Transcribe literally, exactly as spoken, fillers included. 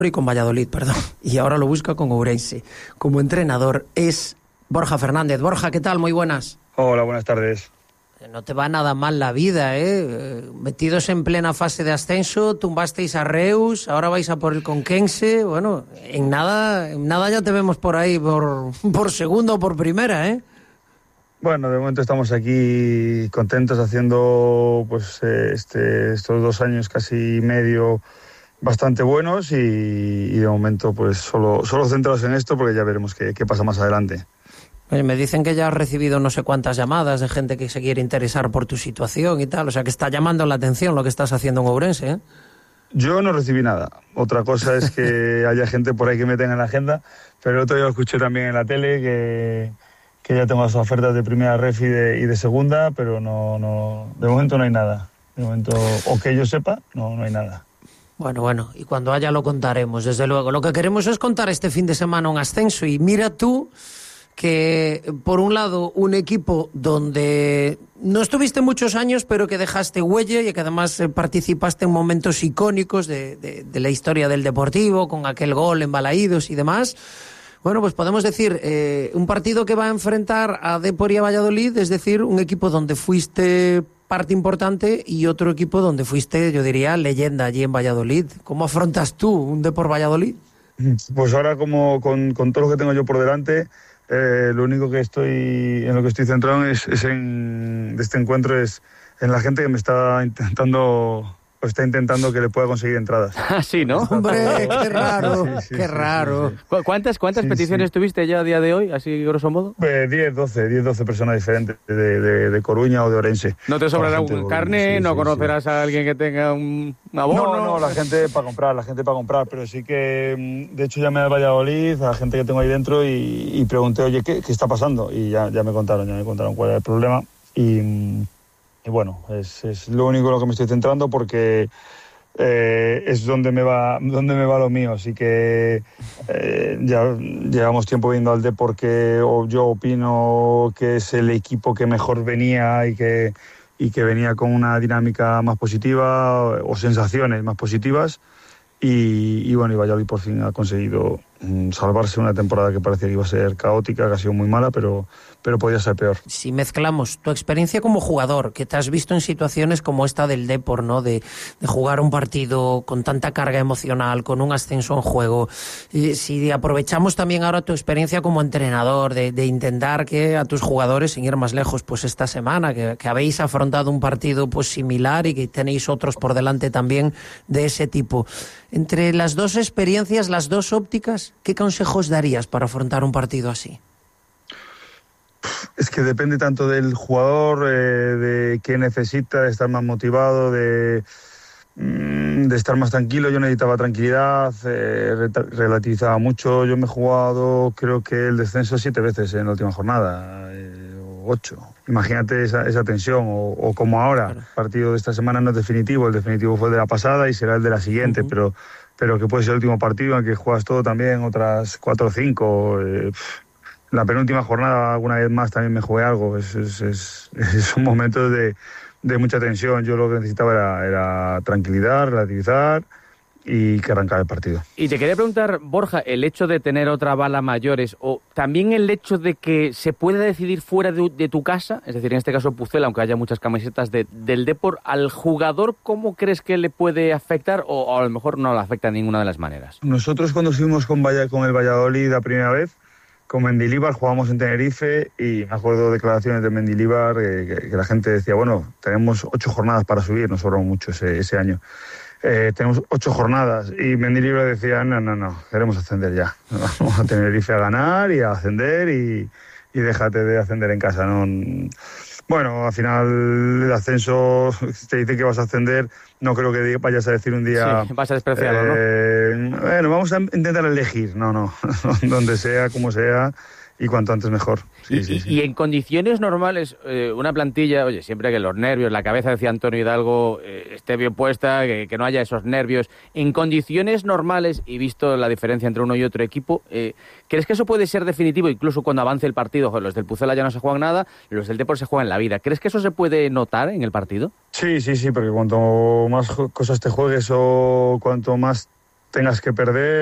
y con Valladolid, perdón, y ahora lo busca con Ourense. Como entrenador es Borja Fernández. Borja, ¿qué tal? Muy buenas. Hola, buenas tardes. No te va nada mal la vida, ¿eh? Metidos en plena fase de ascenso, tumbasteis a Reus, ahora vais a por el Conquense. Bueno, en nada, en nada ya te vemos por ahí, por, por segunda o por primera, ¿eh? Bueno, de momento estamos aquí contentos haciendo pues este, estos dos años casi medio bastante buenos y, y de momento pues solo, solo centrados en esto porque ya veremos qué, qué pasa más adelante. Oye, me dicen que ya has recibido no sé cuántas llamadas de gente que se quiere interesar por tu situación y tal, o sea que está llamando la atención lo que estás haciendo en Ourense, ¿eh? Yo no recibí nada. Otra cosa es que haya gente por ahí que me tenga en la agenda, pero el otro día lo escuché también en la tele que, que ya tengo las ofertas de primera ref y de, y de segunda, pero no, no, de momento no hay nada. De momento, o que yo sepa, no, no hay nada. Bueno, bueno, y cuando haya lo contaremos, desde luego. Lo que queremos es contar este fin de semana un ascenso y mira tú que, por un lado, un equipo donde no estuviste muchos años, pero que dejaste huella y que además eh, participaste en momentos icónicos de, de, de la historia del Deportivo, con aquel gol en Balaídos y demás. Bueno, pues podemos decir, eh, un partido que va a enfrentar a Depor y a Valladolid, es decir, un equipo donde fuiste parte importante y otro equipo donde fuiste, yo diría, leyenda allí en Valladolid. ¿Cómo afrontas tú un Depor Valladolid? Pues ahora, como con, con todo lo que tengo yo por delante, eh, lo único que estoy en lo que estoy centrado es, es en de este encuentro es en la gente que me está intentando o está intentando que le pueda conseguir entradas. Ah, sí, ¿no? Hombre, qué raro, sí, sí, qué sí, raro. sí, sí. ¿Cuántas, cuántas Sí, peticiones sí. tuviste ya a día de hoy, así grosso modo? Eh, diez, doce, diez, doce personas diferentes de, de, de Coruña o de Orense. ¿No te sobrará Gente un de carne? sí, ¿No sí, conocerás sí. a alguien que tenga un abono? No, no, la gente para comprar, la gente para comprar, pero sí que, de hecho, llamé a Valladolid, a la gente que tengo ahí dentro y, y pregunté, oye, ¿qué, qué está pasando? Y ya, ya me contaron, ya me contaron cuál era el problema y, y bueno, es, es lo único en lo que me estoy centrando porque Eh, es donde me va donde me va lo mío, así que eh, ya llevamos tiempo viendo al Depor que o yo opino que es el equipo que mejor venía y que, y que venía con una dinámica más positiva o sensaciones más positivas y, y bueno, y Valladolid por fin ha conseguido mm, salvarse una temporada que parecía que iba a ser caótica, que ha sido muy mala, pero, pero podía ser peor. Si mezclamos tu experiencia como jugador, que te has visto en situaciones como esta del Depor, ¿no? De, de jugar un partido con tanta carga emocional, con un ascenso en juego. Y si aprovechamos también ahora tu experiencia como entrenador, de, de intentar que a tus jugadores, sin ir más lejos, pues esta semana, que, que habéis afrontado un partido pues similar y que tenéis otros por delante también de ese tipo. Entre las dos experiencias, las dos ópticas, ¿qué consejos darías para afrontar un partido así? Es que depende tanto del jugador, eh, de qué necesita, de estar más motivado, de, mm, de estar más tranquilo. Yo necesitaba tranquilidad, eh, re- relativizaba mucho. Yo me he jugado, creo que el descenso siete veces en la última jornada, eh, o ocho. Imagínate esa, esa tensión, o, o como ahora, el partido de esta semana no es definitivo, el definitivo fue el de la pasada y será el de la siguiente, uh-huh. pero, pero que puede ser el último partido en el que juegas todo también, otras cuatro o cinco. Eh, La penúltima jornada, alguna vez más, también me jugué algo. Es, es, es, son momentos de, de mucha tensión. Yo lo que necesitaba era, era tranquilidad, relativizar y que arrancara el partido. Y te quería preguntar, Borja, el hecho de tener otra bala mayores o también el hecho de que se pueda decidir fuera de, de tu casa, es decir, en este caso Pucela, aunque haya muchas camisetas de, del Depor, al jugador, ¿cómo crees que le puede afectar o, o a lo mejor no le afecta de ninguna de las maneras? Nosotros cuando fuimos con, Valla, con el Valladolid la primera vez, con Mendilibar jugábamos en Tenerife y me acuerdo de declaraciones de Mendilibar eh, que, que la gente decía, bueno, tenemos ocho jornadas para subir, nos sobró mucho ese, ese año. Eh, tenemos ocho jornadas y Mendilibar decía, no, no, no, queremos ascender ya. Vamos a Tenerife a ganar y a ascender y, y déjate de ascender en casa, ¿no? Bueno, al final el ascenso, te dice que vas a ascender, no creo que vayas a decir un día... Sí, vas a despreciarlo, eh, ¿no? Bueno, vamos a intentar elegir, no, no, donde sea, como sea, y cuanto antes mejor. Sí, y, sí, sí. y en condiciones normales, eh, una plantilla, oye, siempre que los nervios, la cabeza, decía Antonio Hidalgo, eh, esté bien puesta, que, que no haya esos nervios. En condiciones normales, y visto la diferencia entre uno y otro equipo, eh, ¿crees que eso puede ser definitivo incluso cuando avance el partido? Los del Pucela ya no se juegan nada, los del Depor se juegan la vida. ¿Crees que eso se puede notar en el partido? Sí, sí, sí, porque cuanto más cosas te juegues o cuanto más tengas que perder.